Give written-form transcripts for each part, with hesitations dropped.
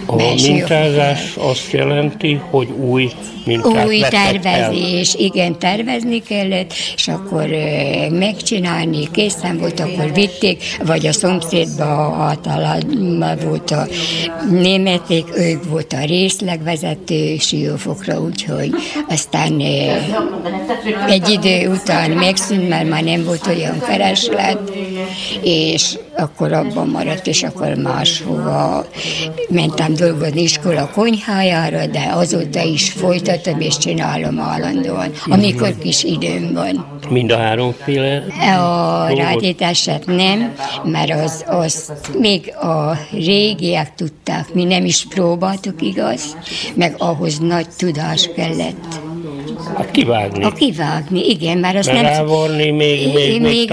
A mintázás azt jelenti, hogy új mintát új vettek tervezés, el. igen, tervezni kellett, és akkor megcsinálni, készen volt, akkor vitték, vagy a szomszédba általában volt a németék, ők volt a részlegvezető Siófokra, úgyhogy aztán egy idő után megszűnt, mert már nem volt olyan kereslet, és akkor abban maradt, és akkor máshova mentem dolgozni iskola konyhájára, de azóta is folytatom és csinálom állandóan, amikor kis időm van. Mind a háromféle? A rádítását nem, mert az még a régiek tudták, mi nem is próbáltuk, igaz, meg ahhoz nagy tudás kellett. Hát kivágni. A kivágni, igen, mert azt nem... Rávorni, még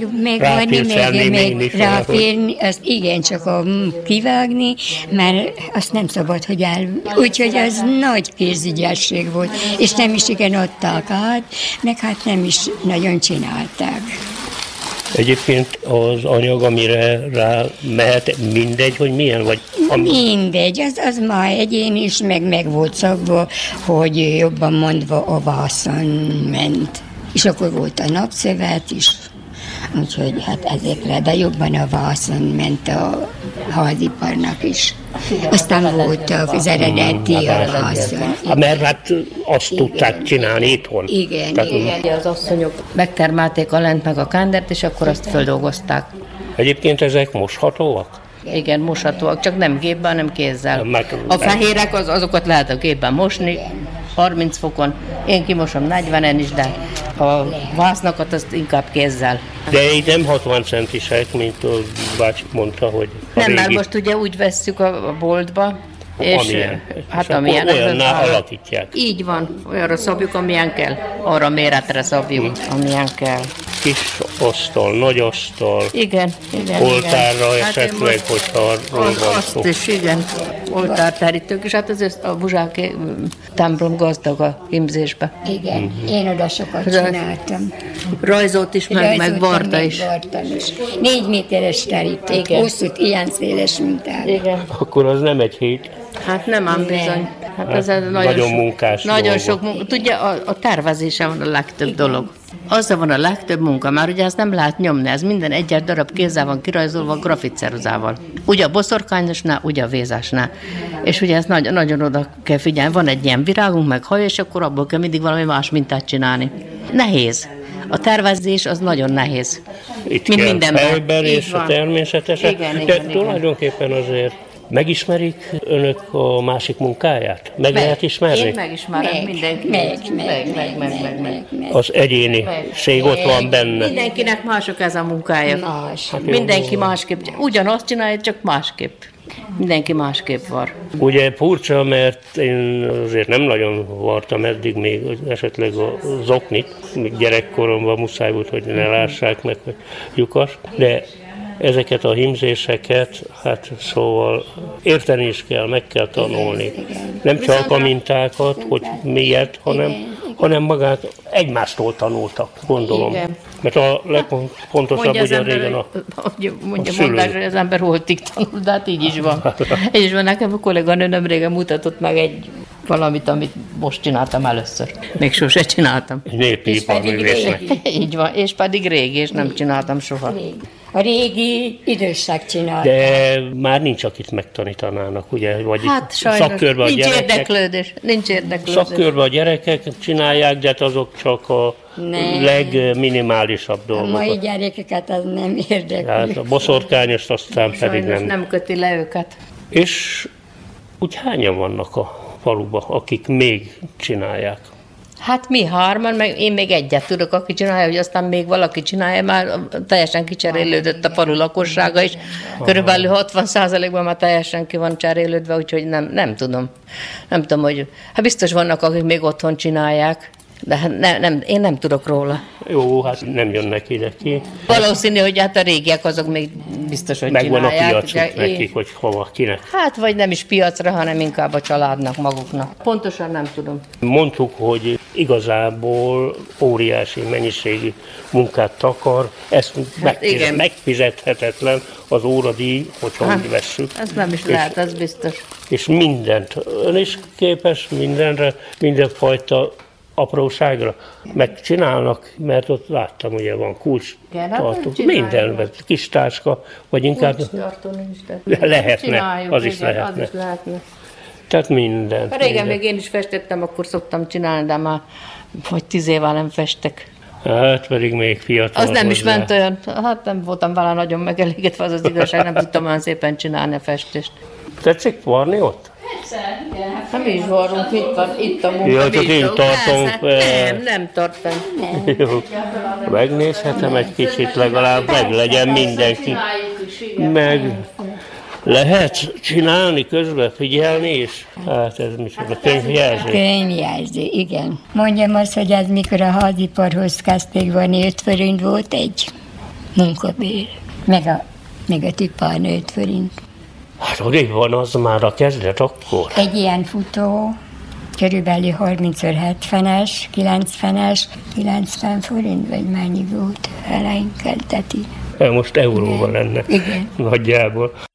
ráférni, azt igen, csak a kivágni, mert azt nem szabad, hogy úgyhogy az nagy kézügyesség volt, és nem is igen adták át, meg hát nem is nagyon csinálták. Egyébként az anyag, amire rá mehet, mindegy, hogy milyen, vagy... Mindegy, az már egyén is, meg volt szabva, hogy jobban mondva a vászon ment. És akkor volt a napszövet is, úgyhogy hát ezekre, de jobban a vászon ment a háziparnak is. Aztán voltak az eredeti a vászon. Mert hát azt tudták csinálni itthon. Igen, tehát, igen. Az asszonyok megtermelték a lent meg a kándert, és akkor azt földolgozták. Egyébként ezek moshatóak? Igen, moshatóak, csak nem gépben, hanem kézzel. A fehérek, azokat lehet a gépben mosni, 30 fokon. Én kimosom 40-en is, de a vásznakat azt inkább kézzel. De így nem 60 centisek, mint a bácsi mondta, hogy nem, mert most ugye úgy vesszük a boltba, és amilyen. hát és amilyen. Olyanná alakítják. Így van, olyanra szabjuk, amilyen kell. Arra méretre szabjuk, amilyen kell. Kis asztal, nagy asztal. Igen. Oltárra igen. esetleg, hogyha arról van szó. Azt is, igen. Oltárterítők, és hát azért a Buzsáki templom gazdag a hímzésbe. Igen, én oda sokat csináltam. Rajzolt is, meg varta is. 4 méteres terítők, hosszút, ilyen széles mintát. Igen. Akkor az nem egy hét. Hát nem ám bizony. Hát ez nagyon munkás nagyon sok munka. Tudja, a tervezése van a legtöbb dolog. Azzal van a legtöbb munka, már ugye ezt nem lehet nyomni, ez minden egyes darab kézzel van kirajzolva grafitceruzával. Ugye a boszorkányosnál, ugye a vézásnál. És ugye ezt nagyon oda kell figyelni. Van egy ilyen virágunk, meg haj, és akkor abból kell mindig valami más mintát csinálni. Nehéz. A tervezés az nagyon nehéz. Itt kell mindenben. felberés, természetesen. Igen. Tulajdonképpen azért megismerik önök a másik munkáját? Meg lehet ismerni? Én megismerem mindenki. Meg. Az egyéniség ott van benne. Mindenkinek mások ez a munkája. Más. Mindenki másképp. Ugyanazt csinálja, csak másképp. Mindenki másképp var. Ugye furcsa, mert én azért nem nagyon vartam eddig még esetleg a zoknit. Gyerekkoromban muszáj volt, hogy ne lássák meg, hogy lyukas. De ezeket a hímzéseket, hát szóval érteni is kell, meg kell tanulni. Nem csak a mintákat, hogy miért, hanem magát egymástól tanultak, gondolom. Igen. Mert a legfontosabb ugye régen a mondás, hogy az ember holtig tanul, de hát így is van. Így is van, nekem a kolléganő nem régen mutatott meg valamit, amit most csináltam először. Még sose csináltam. Népipar-művészet. Így van, és pedig régi, és nem csináltam soha. A régi idősság csinálta. De már nincs, akit megtanítanának, ugye? Vagy hát sajnos, szakkörben a gyerekek. Nincs érdeklődés. Szakkörben a gyerekek csinálják, de hát azok csak a legminimálisabb dolgok. A mai gyerekeket az nem érdekli. Hát a boszorkányost aztán pedig nem köti le őket. És úgy hányan vannak a faluban, akik még csinálják? Hát mi hárman, meg én még egyet tudok, aki csinálja, hogy aztán még valaki csinálja, már teljesen kicserélődött a falu lakossága is. Körülbelül 60%-ban már teljesen ki van cserélődve, úgyhogy nem tudom. Nem tudom, hogy hát biztos vannak, akik még otthon csinálják. De hát én nem tudok róla. Jó, hát nem jönnek ide ki. Valószínű, hogy hát a régiek azok még biztos, hogy Megvan a csinálják. piacuk nekik, hogy hova, kinek. Hát vagy nem is piacra, hanem inkább a családnak maguknak. Pontosan nem tudom. Mondtuk, hogy igazából óriási mennyiségű munkát takar, ezt megfizethetetlen az óradíj, hogyha úgy vesszük. Ez nem is lehet, az biztos. És mindent, ön is képes mindenre, mindenfajta apróságra megcsinálnak, mert ott láttam, ugye van kulcs, tartó, mindenben, kis táska, vagy inkább lehetne, az is lehetne. Tehát minden. Régen még én is festettem, akkor szoktam csinálni, de már vagy 10 éve nem festek. Hát pedig még fiatal. Az nem is ment olyan, hát nem voltam vele nagyon megelégedve, az igazság, nem tudtam olyan szépen csinálni a festést. Tetszik varni ott? Nem is varrunk, itt a munka. Ja, csak én tartom. Nem tartom. Jó. Megnézhetem egy kicsit, legalább meg legyen mindenki. Meg lehet csinálni közben, figyelni is? Hát ez micsoda, könyvjelző? Könyvjelző, igen. Mondjam azt, hogy ez mikor a háziparhoz kezdték volna 5 forint volt egy munkabér. Meg a tipárnő 5 forint. Hát odébb van az már a kezdet akkor. Egy ilyen futó, körülbelül 30x70-es, 90-es, 90 forint, vagy mennyi volt, elején kezdeti. Most euróban lenne. Igen. Nagyjából.